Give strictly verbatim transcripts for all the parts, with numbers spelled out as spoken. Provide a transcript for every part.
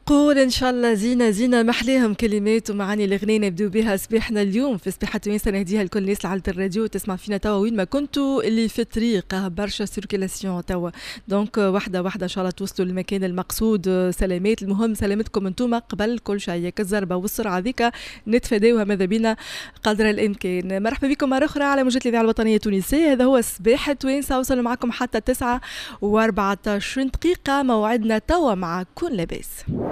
قول إن شاء الله زينة زينة محليهم كلمات ومعاني الأغنية نبدو بها صباحنا اليوم في صباحة توانسة نهديها لكل الناس على الراديو تسمع فينا توا وين ما كنتوا اللي في الطريق برشا سيركيلاسيون توا دونك واحدة واحدة إن شاء الله توصلوا للمكان المقصود. سلامات، المهم سلامتكم انتوما قبل كل شيء، الزربة والسرعة ذيك نتفاداوها ماذا بينا قدر الإمكان. مرحبا بكم مرة أخرى على موجات الإذاعة الوطنية التونسية. هذا هو صباح توانسة، وصلوا معكم حتى تسعة وأربعة عشر دقيقة. موعدنا توا مع كون لاباس.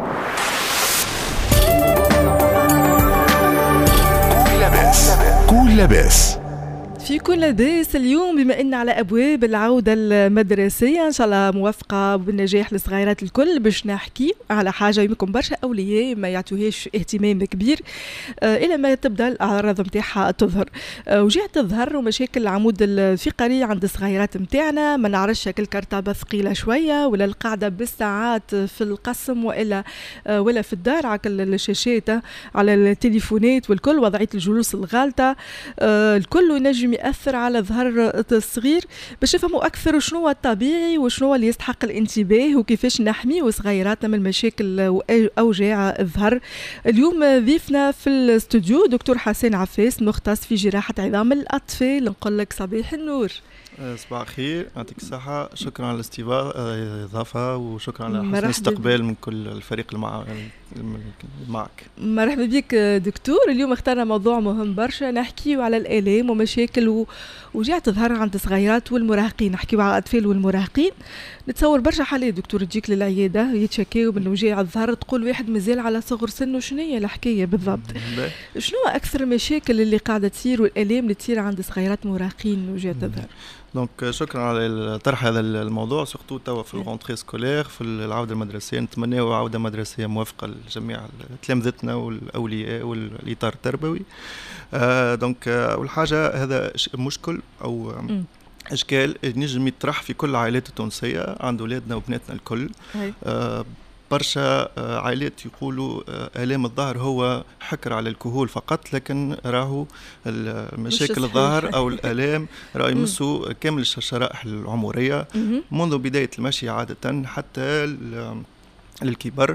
كون لاباس كون لاباس في كل لاباس اليوم بما ان على ابواب العوده المدرسيه ان شاء الله موفقه بالنجاح للصغيرات الكل، باش نحكي على حاجه يمكن برشا اولياء ما يعطوهاش اهتمام كبير آه الى ما تبدا الاعراض نتاعها تظهر. آه وجهه تظهر ومشاكل العمود الفقري عند الصغيرات نتاعنا، ما نعرفش شكل كرتبه ثقيله شويه ولا القاعده بالساعات في القسم والا آه ولا في الدار على الشاشات على التليفونات والكل، وضعيه الجلوس الغالطه آه الكل ينجم يأثر على ظهر الصغير. باش نفهموا أكثر شنو هو الطبيعي وشنو اللي يستحق الانتباه وكيفاش نحميو صغيراتنا من مشاكل وأوجاع الظهر. اليوم ضيفنا في الاستوديو دكتور حسين عفاس مختص في جراحة عظام الأطفال. نقول لك صباح النور. صباح الخير، يعطيك الصحة، شكرا على الاستضافة وشكرا على حسن الاستقبال من كل الفريق المع... معك. مرحبا بك دكتور. اليوم اخترنا موضوع مهم برشا، نحكيو على الآلام ومشاكل و... وجاع تظهر عند الصغيرات والمراهقين، نحكيو على الأطفال والمراهقين. نتصور برشا حالات دكتور تجيك للعيادة يتشكاو من وجاع الظهر، تقول واحد مازال على صغر سنه شنو هي الحكاية بالضبط؟ شنو أكثر المشاكل اللي قاعدة تصير والآلام اللي تصير عند صغيرات مراهقين وجاع تظهر؟ دونك شكرا على طرح هذا الموضوع، سورتو توا في الغونتري سكولير في العوده المدرسيه، نتمناو عوده مدرسيه موافقه لجميع تلامذتنا والاولياء والاطار التربوي. آه دونك اول حاجه هذا مشكل او م. اشكال نجم يطرح في كل العائلات التونسيه عند اولادنا وبناتنا الكل. آه برشا عائلات يقولوا آلام الظهر هو حكر على الكهول فقط، لكن راهو المشاكل الظهر أو الآلام راهو يمسوا كامل الشرائح العمرية منذ بداية المشي عادة حتى للكبر.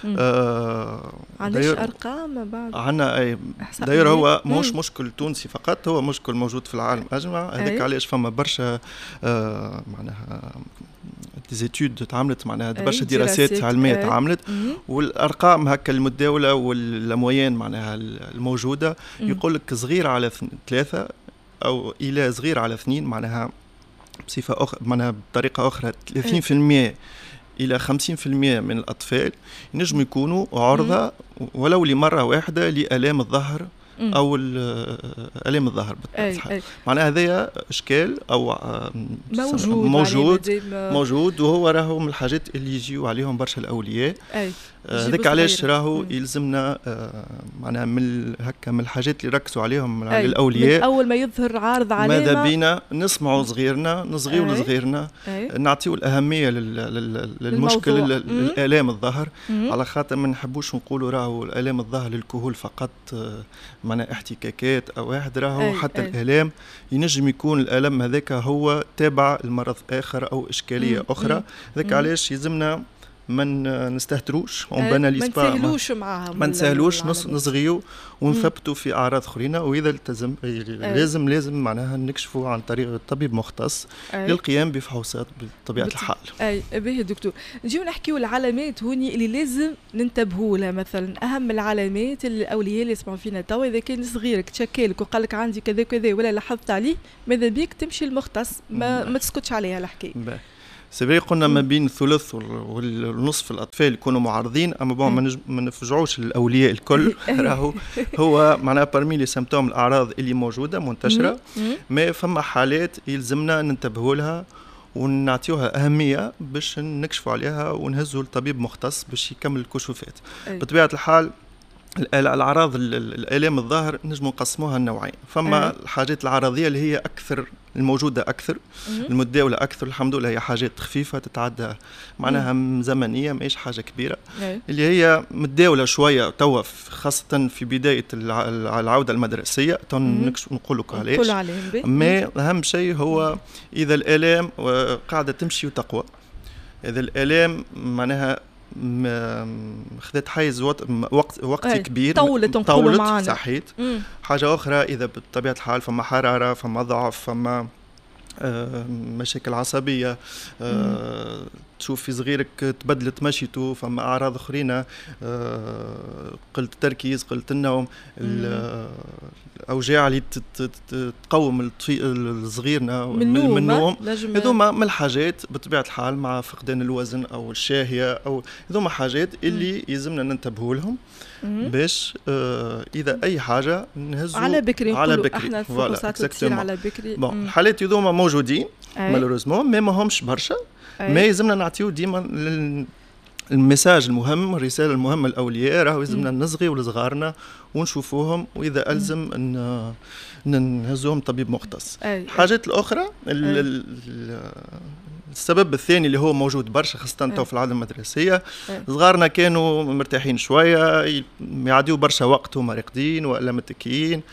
آه عندش أرقام بعد عنا أي داير هو مش مشكل تونسي فقط، هو مشكل موجود في العالم أجمع. هذاك علاش فما برشا آه معناها ديزيتود تعملت، معناها برشا دراسات علميه تعملت، والارقام هكا المتداوله والامويان معناها الموجوده يقول لك صغير على ثلاثه او الى صغير على اثنين، معناها بصفه اخرى معناها بطريقه اخرى ثلاثين بالمئة الى خمسين بالمئة من الاطفال ينجموا يكونوا عرضه ولو لمره واحده لآلام الظهر او الام الظهر بالطبع. معناها هذايا اشكال او موجود موجود, موجود وهو راهو من الحاجات اللي يجيو عليهم برشا الاولياء. هذاك علاش راهو يلزمنا معناها من هكا من الحاجات اللي ركزوا عليهم على الاولياء من اول ما يظهر عارض علينا ماذا بينا نسمعوا صغيرنا نصغيو لصغيرنا نعطيو الاهميه للمشكل الالام الظهر، على خاطر ما نحبوش نقولوا راهو الالام الظهر للكهول فقط معناها احتكاكات او واحد، راهو أي حتى أي. الالام ينجم يكون الالم هذاك هو تابع المرض اخر او اشكاليه مم. اخرى. هذاك علاش يلزمنا من نستهتروش ونباناليز با، ما نسهلوش معاهم، ما نسهلوش نصغيو ونثبتوا في اعراض اخرين، واذا التزم لازم لازم معناها نكشفوا عن طريق طبيب مختص أي. للقيام بفحوصات بطبيعه بت... الحال. اي باهي دكتور، نجيو نحكيو العلامات هوني اللي لازم ننتبهوا لها. مثلا اهم العلامات اللي الاولياء اللي يسمعوا فينا توا، اذا كان صغيرك تشكالك وقال لك عندي كذا كذا ولا لاحظت عليه، ماذا بيك تمشي المختص، ما, ما تسكتش عليها الحكايه. سبري قلنا ما بين الثلث والنصف الأطفال يكونوا معرضين، أما بون ما نفجعوش الأولياء الكل. راهو هو معناها برمي لي سيمبتوم الأعراض اللي موجودة منتشرة، ما فما حالات يلزمنا ننتبهوا لها ونعطيوها أهمية باش نكشفوا عليها ونهزوا لطبيب مختص باش يكمل الكشوفات. بطبيعة الحال الأعراض الآلام الظهر نجموا نقسموها النوعين. فما أه. الحاجات العرضية اللي هي أكثر الموجودة أكثر أه. المتداولة أكثر، الحمد لله هي حاجات خفيفة تتعدى معناها أه. زمنية، ماهيش حاجة كبيرة أه. اللي هي متداولة شوية توا خاصة في بداية العودة المدرسية نقولوا علاش. ما أهم شيء هو إذا الآلام قاعدة تمشي وتقوى، إذا الآلام معناها خذت حيز وقت وقت كبير، طولت طولت معنا. صحيت. مم. حاجة أخرى إذا بطبيعة الحال فما حرارة، فما ضعف، فما آه مشاكل عصبية، آه تشوف في صغيرك تبدلت مشيته، فما أعراض أخرين، آه قلة التركيز، قلة النوم، الأوجاع اللي تقوم صغيرنا من النوم، هذوما من الحاجات بطبيعة الحال مع فقدان الوزن أو الشاهية، أو هذوما حاجات اللي يلزمنا ننتبهوا لهم باش آه إذا أي حاجة نهزوا على بكري. على بكري احنا الفحوصات تصير على بكري. بون الحالات هذوما موجودين مالوريزمون، مي ما همش برشا، ما يلزمنا نعطيو ديما المساج المهم، الرسالة المهمة الأولياء، راهو يلزمنا نصغي ولصغارنا ونشوفوهم، وإذا ألزم أن نهزوهم طبيب مختص. الحاجات الأخرى السبب الثاني اللي هو موجود برشا خاصة تو في العالم المدرسية، صغارنا كانوا مرتاحين شوية، يعديوا برشا وقت وما راقدين ولا متكئين،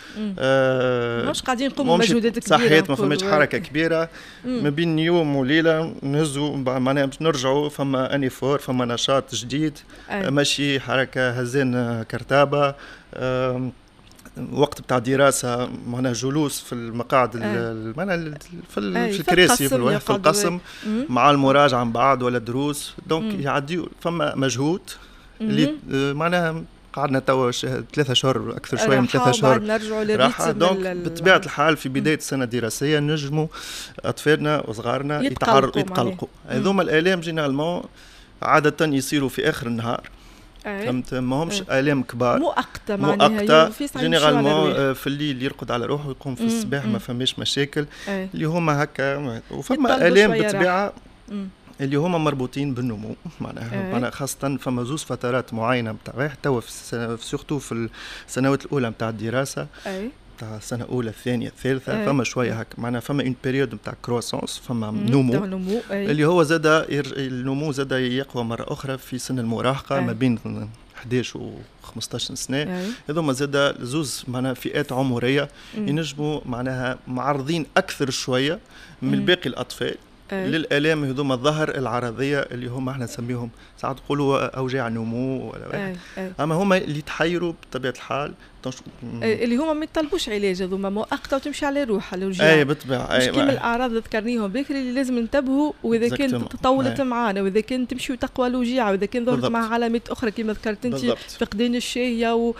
آه مش قاعدين يقوموا بمجهودات كبيرة، صحيت، ما فماش حركة كبيرة. ما بين يوم وليلة نهزوا معناها باش نرجعوا، فما انيفور، فما نشاط جديد، آه. ماشي حركة، هزين كرتابة، آه وقت بتاع دراسة، معناها جلوس في المقاعد معناها في الكراسي في, في القسم مع المراجعة من بعد ولا دروس، دونك يعديوا فما مجهود اللي معناها قعدنا توا ثلاثة شهور أكثر شوية من ثلاثة شهور راحة. دونك بطبيعة الحال في بداية السنة الدراسية نجموا أطفالنا وصغارنا يتعرضوا يتقلقوا. هذوما الآلام جينيرالمون عادة يصيروا في آخر النهار، فهمت، ما همش آلام كبار، مؤقتة مؤقتة جينيرالمون في الليل يرقد على روحه ويقوم في الصباح ما فماش مشاكل أي. اللي هما هكا، وفما آلام بالطبيعة اللي هما مربوطين بالنمو، معناها معناها خاصة فما زوز فترات معينة نتاع واحد توا في سورتو في السنوات الأولى نتاع الدراسة، أي. تاع السنة الأولى الثانية الثالثة، أي. فما شوية هكا معناها فما اون بيريود نتاع كروسونس، فما نمو, نمو. اللي هو زاد النمو زاد يقوى مرة أخرى في سن المراهقة، أي. ما بين إحدى عشر و خمسطاش سنة، هذوما زاد زوز معناها فئات عمرية ينجموا معناها معرضين أكثر شوية من باقي الأطفال أي. للآلام هذوما الظهر العرضية اللي هم احنا نسميهم ساعات نقولوا أوجاع نمو ولا واحد، أما هم اللي تحيروا بطبيعة الحال اللي هما ما يطلبوش علاج، هذوما مؤقته وتمشي على روحها الوجيعه. اي بالطبيعه، مش كيما الاعراض اللي ذكرنيهم بكري اللي لازم ننتبهوا، واذا كانت طولت معانا، واذا كان تمشي وتقوى الوجيعه، واذا كان ظهرت مع علامات اخرى كما ذكرت انت، فقدان الشهيه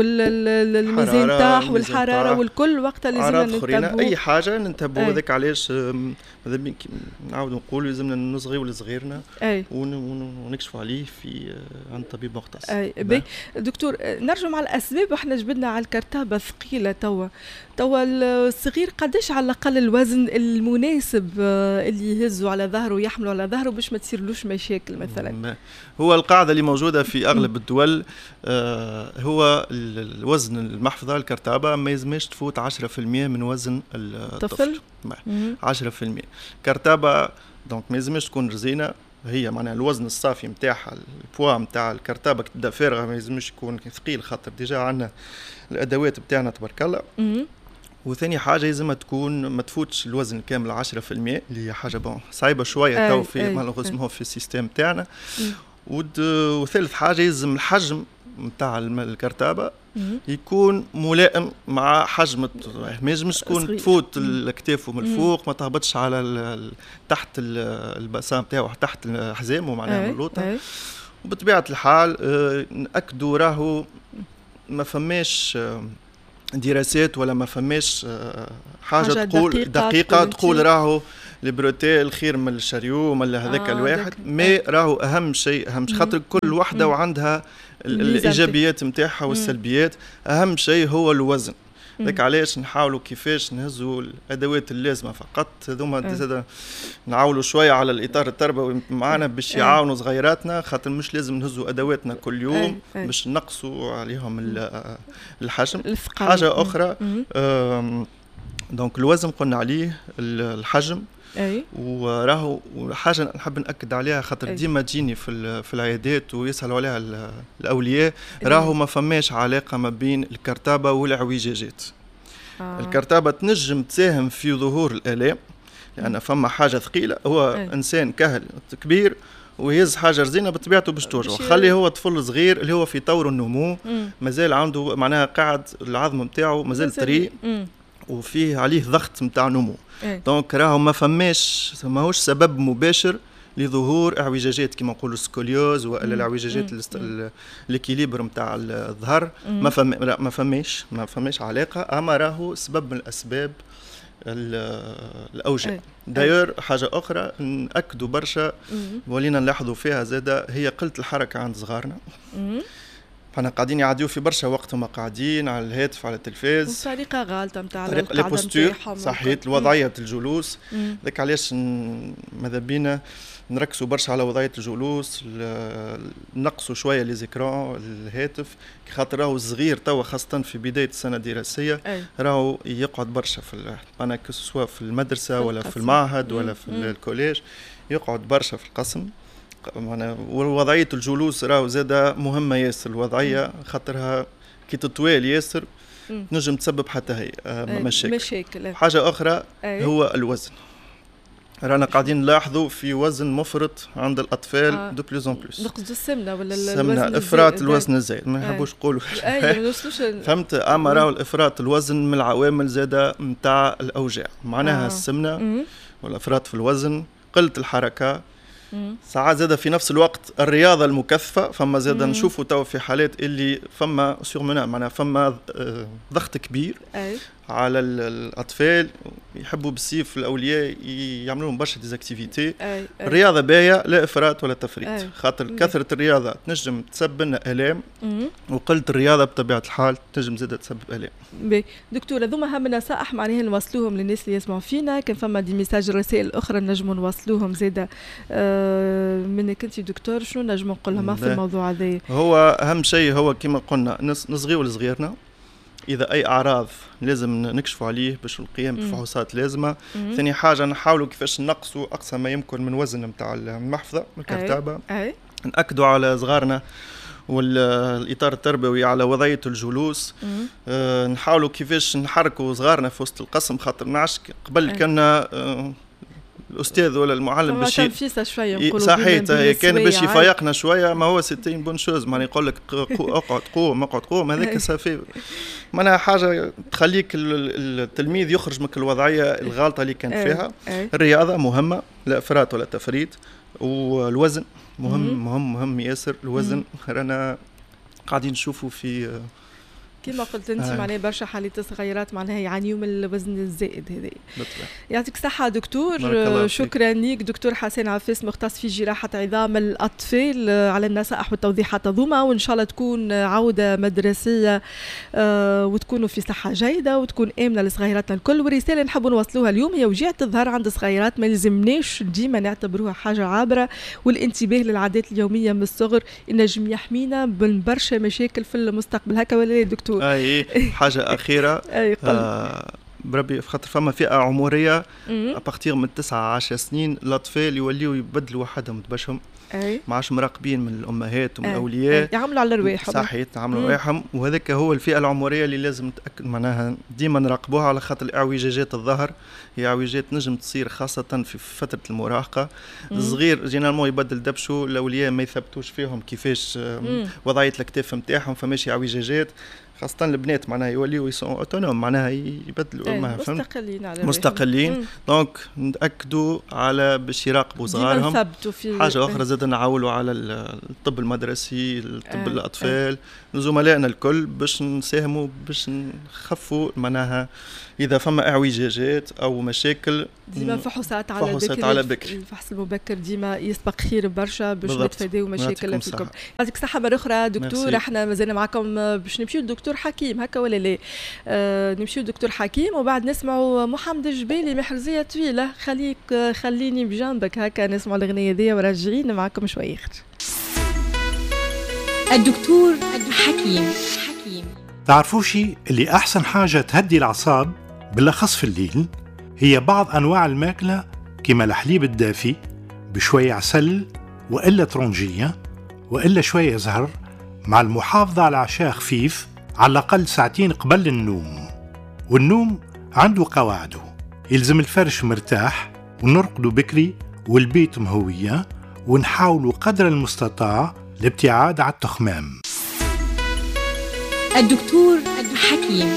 والميزان تاع والحراره والكل، وقتها لازم ننتبهوا. اي حاجه ننتبهوا، هذاك علاش ماذا نعاودوا نقولوا لازمنا نصغيوا لصغيرنا ونكشفوا عليه في عند طبيب مختص. اي دكتور، نرجع مع الاسباب، واحنا جبنا على الكرتابة ثقيلة توا توا الصغير قداش على الأقل الوزن المناسب اللي يهزوا على ظهره ويحملوا على ظهره باش ما تصيرلوش مشاكل مثلا؟ هو القاعدة اللي موجودة في أغلب الدول آه هو الوزن المحفظة الكرتابة ما يزمش تفوت عشرة في المية من وزن الطفل. عشرة في المية كرتابة، دونك ما يزمش تكون رزينة، هي معناها الوزن الصافي متاعها، البوا متاع الكرتابة تبدا فارغة، ما يلزمش يكون ثقيل، خاطر ديجا عندنا الأدوات بتاعنا تبارك الله. وثاني حاجة لازم تكون ما تفوتش الوزن كامل عشرة في المية، اللي هي حاجة بون صعيبة شوية تو في مالوغوزمون في السيستم تاعنا. وثالث حاجة لازم الحجم متاع الكرتابة يكون ملائم مع حجم، ما يلزمش تكون تفوت الأكتاف من الفوق، ما تهبطش على ال تحت البسام نتاعو، تحت حزامه معناها ملوطة. وبطبيعة الحال نأكدوا راهو ما فماش دراسات ولا ما فماش حاجة, حاجة تقول دقيقة, دقيقة تقول راهو البروتيل خير من الشريو من هذاك آه الواحد، ما راهو أهم شيء أهم شيء خاطر كل واحدة وعندها الإيجابيات متاعها والسلبيات، أهم شيء هو الوزن. ذاك علاش نحاولوا كيفاش نهزوا الادوات اللازمه فقط، هذوما زاد نعاولوا شويه على الاطار التربوي معنا باش يعاونوا صغيراتنا، خاطر مش لازم نهزوا ادواتنا كل يوم باش نقصوا عليهم الحجم. حاجه اخرى دونك الوزن قلنا عليه، الحجم اي وراهو حاجه نحب ناكد عليها خاطر ديما تجيني في في العيادات ويسالوا عليها الاولياء، راهو ما فماش علاقه ما بين الكرتابه والاعوجاجات. آه. الكرتابه تنجم تساهم في ظهور الالام لان فما حاجه ثقيله، هو أي. انسان كهل كبير ويهز حاجه رزينه بطبيعته باش ترجع. خلي هو طفل صغير اللي هو في طور النمو، مازال عنده معناها قاعد العظم نتاعو مازال طري وفيه عليه ضغط نتاع نمو. دونك راهو ما فماش ماهوش سبب مباشر لظهور اعوجاجات كما نقولوا السكوليوز ولا الاعوجاجات الكيليبر نتاع الظهر. ما فم ما فماش ما فماش علاقه، اما راهو سبب من الاسباب الاوجاع. داير حاجه اخرى ناكدوا برشا ولينا نلاحظوا فيها زاده هي قله الحركه عند صغارنا. فانا قاعدين يعديوا في برشا وقت هما قاعدين على الهاتف على التلفاز، طريقه غالطه نتاع القعده نتاعهم، صحيت الوضعيه الجلوس. ذاك علاش ماذا بينا نركزوا برشا على وضعيه الجلوس، نقصوا شويه لي زيكران الهاتف، خاطر راهو الصغير توا خاصه في بدايه السنه الدراسيه راهو يقعد برشا في انا سواء في المدرسه ولا في المعهد ولا في الكوليج، يقعد برشا في القسم. ووضعيه الجلوس راهو زاده مهمه ياسر الوضعيه، خاطرها كي تطوال ياسر نجم تسبب حتى هي مشاكل. مشاكل حاجه اخرى أي. هو الوزن. رانا قاعدين نلاحظوا في وزن مفرط عند الاطفال آه. دو بلوز اون بلوس. نقصد السمنه ولا السمنه، افراط الوزن الزايد ما نحبوش نقولوا فهمت. اما راهو الافراط الوزن من العوامل زاده نتاع الاوجاع، معناها آه. السمنه مم. والافراط في الوزن، قله الحركه، ساعات زاده في نفس الوقت الرياضه المكثفه. فما زاده نشوفوا تو في حالات اللي فما سورمنا معناها فما ضغط كبير أي. على الاطفال، يحبوا بالسيف الاولياء يعملوا لهم برشا ديزاكتيفيتي. الرياضه باهيه لا افراط ولا تفريط، أي. خاطر أي. كثره الرياضه تنجم تسبب لنا الام، وقله الرياضه بطبيعه الحال تنجم زاده تسبب الام. بي دكتور هذوما هم نصائح معناها نوصلوهم للناس اللي يسمعوا فينا، كان فما دي ميساج رسائل اخرى نجموا نوصلوهم زاده آه منك انت دكتور، شنو نجم نقول لهم في الموضوع هذا؟ هو اهم شيء هو كما قلنا نصغيوا لصغيرنا، إذا أي أعراض لازم نكشفوا عليه باش القيام بفحوصات لازمة. ثاني حاجة نحاولوا كيفاش نقصوا أقصى ما يمكن من وزن متاع المحفظة الكرتابة. أي. نأكدوا على صغارنا والإطار التربوي على وضعية الجلوس. أه نحاولوا كيفاش نحركوا صغارنا في وسط القسم، خاطر نعرفش قبل كنا أه الاستاذ ولا المعلم باش تنفيسه شويه نقولوا صحيح كان باش يفيقنا شويه، ما هو ستين بون شوز معناها يقول لك اقعد قوم اقعد قوم، هذاك صافي معناها حاجه تخليك التلميذ يخرج من الوضعيه الغالطه اللي كان فيها. الرياضه مهمه لا افراط ولا تفريط، والوزن مهم مهم مهم ياسر. الوزن رانا قاعدين نشوفوا في كما قلت انت آه. معناها برشا حالات صغيرات معناها يعانيوا من الوزن الزائد هذا. يعطيك الصحة دكتور، شكرا لك دكتور حسين عفاس مختص في جراحة عظام الأطفال على النصائح والتوضيحات هذوما، وإن شاء الله تكون عودة مدرسية آه وتكونوا في صحة جيدة وتكون آمنة لصغيراتنا الكل. ورسالة نحبوا نوصلوها اليوم هي وجيعة الظهر عند صغيرات ما يلزمناش ديما نعتبروها حاجة عابرة، والانتباه للعادات اليومية من الصغر ينجم يحمينا من برشا مشاكل في المستقبل. هكا ولا لا دكتور؟ اي حاجه اخيره آه بربي خاطر فما فئه عمريه ابارتيغ من تسعة عشر سنين الاطفال يوليوا يبدلوا وحدهم تباشهم، ما عادش مراقبين من الامهات ومن الاولياء، يعملوا على رواحهم. صحيح يعملوا رواحهم، وهذاك هو الفئه العمريه اللي لازم نتاكد معناها ديما نراقبوها، على خاطر اعوجاجات الظهر هي اعوجاجات نجم تصير خاصه في فتره المراهقه. الصغير جينيرالمون يبدل دبشو، الاولياء ما يثبتوش فيهم كيفاش وضعيه الاكتاف نتاعهم، فماشي اعوجاجات خاصة البنات معناها يوليوا يسون اوتونوم معناها يبدلوا ايه مستقلين على مستقلين. دونك نتاكدوا على باش يراقبوا صغارهم. حاجه اخرى زاد نعاولوا على الطب المدرسي، الطب ايه الاطفال ايه زملائنا الكل باش نساهموا باش نخفوا معناها اذا فما اعوجاجات او مشاكل ديما فحوصات على بكري. على بكري الفحص المبكر ديما يسبق خير برشا باش نتفاداو مشاكل فيكم. يعطيك الصحه مره اخرى دكتور. احنا مازلنا معكم باش نمشيو للدكتور حكيم هكا ولا لا؟ آه نمشيو للدكتور حكيم وبعد نسمعوا محمد الجبالي محرزيه طويله. خليك خليني بجنبك هكا نسمعوا الاغنيه دي وراجعين معكم شويه. الدكتور حكيم. حكيم تعرفوشي اللي احسن حاجه تهدي الاعصاب بالاخص في الليل هي بعض انواع الماكله كما الحليب الدافي بشويه عسل والا ترونجيه والا شويه زهر، مع المحافظه على عشاء خفيف على الاقل ساعتين قبل النوم. والنوم عنده قواعده، يلزم الفرش مرتاح ونرقدوا بكري والبيت مهويه ونحاولوا قدر المستطاع الابتعاد عن التخمام. الدكتور حكيم.